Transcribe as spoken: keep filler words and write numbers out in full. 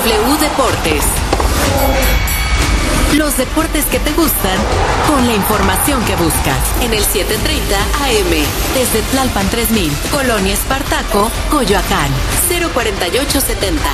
W Deportes. Los deportes que te gustan con la información que buscas en el setecientos treinta A M desde Tlalpan tres mil, Colonia Espartaco, Coyoacán, cero cuarenta y ocho setenta.